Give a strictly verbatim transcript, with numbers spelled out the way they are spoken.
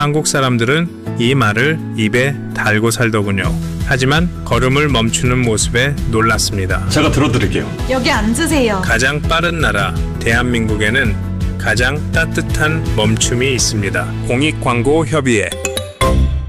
한국 사람들은 이 말을 입에 달고 살더군요. 하지만 걸음을 멈추는 모습에 놀랐습니다. 제가 들어드릴게요. 여기 앉으세요. 가장 빠른 나라 대한민국에는 가장 따뜻한 멈춤이 있습니다. 공익광고협의회